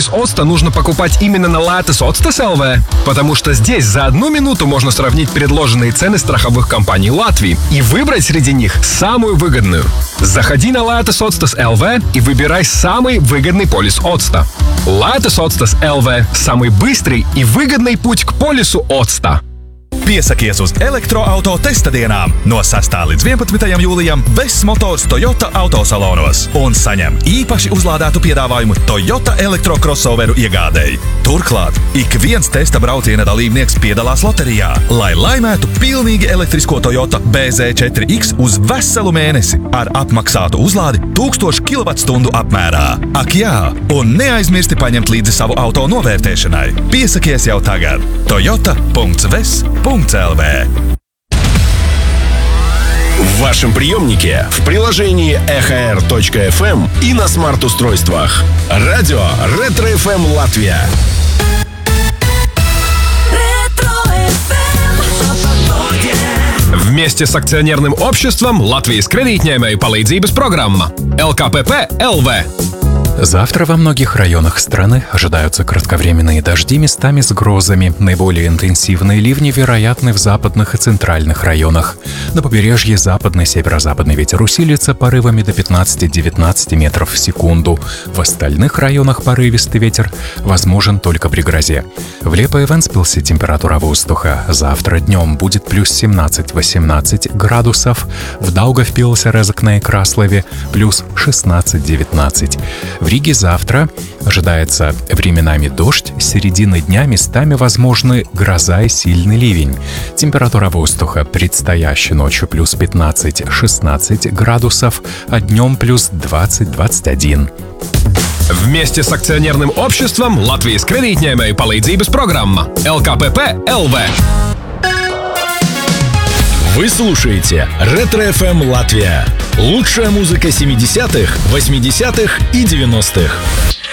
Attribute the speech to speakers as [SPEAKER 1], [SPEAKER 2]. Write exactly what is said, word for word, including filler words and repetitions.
[SPEAKER 1] полис Оста нужно покупать именно на Latvijas Otstas точка эл ви, потому что здесь за одну минуту можно сравнить предложенные цены страховых компаний Латвии и выбрать среди них самую выгодную. Заходи на Latvijas Otstas точка эл ви и выбирай самый выгодный полис Отста. Latvijas Otstas точка эл ви – самый быстрый и выгодный путь к полису Отста.
[SPEAKER 2] Piesakies uz elektroauto testa dienām no sastā līdz vienpadsmitajam jūlijam Vess Motors Toyota autosalonos un saņem īpaši uzlādētu piedāvājumu Toyota elektrokrossoveru iegādēji. Turklāt, ik viens testa brauciena dalībnieks piedalās loterijā, lai laimētu pilnīgi elektrisko Toyota B Z četri X uz veselu mēnesi ar apmaksātu uzlādi tūkstoš kilovatstundu apmērā. Ak jā, un neaizmirsti paņemt līdzi savu auto novērtēšanai. Piesakies jau tagad. toyota punkts vess punkts эл ви.
[SPEAKER 3] В вашем приемнике, в приложении эх эр точка эф эм и на смарт-устройствах. Радио Ретро эф эм Латвия.
[SPEAKER 1] Вместе с акционерным обществом Латвijas кредитņēmēju palīdzības программа эл ка пэ пэ эл ви.
[SPEAKER 4] Завтра во многих районах страны ожидаются кратковременные дожди местами с грозами. Наиболее интенсивные ливни вероятны в западных и центральных районах. На побережье западный северо-западный ветер усилится порывами до пятнадцати-девятнадцати метров в секунду. В остальных районах порывистый ветер возможен только при грозе. В Лепо и Вентспилсе температура воздуха завтра днем будет плюс семнадцать-восемнадцать градусов. В Даугавпилсе, Резекне и Краслове плюс шестнадцать-девятнадцать. В Риге завтра ожидается временами дождь, с середины дня местами возможны гроза и сильный ливень. Температура воздуха предстоящей ночью плюс пятнадцать-шестнадцать градусов, а днем плюс двадцать-двадцать один.
[SPEAKER 1] Вместе с акционерным обществом Латвijas кредитņēmēju palīdzības программа эл ка пэ пэ эл ви.
[SPEAKER 3] Вы слушаете Ретро эф эм Латвия. Лучшая музыка семидесятых, восьмидесятых и девяностых.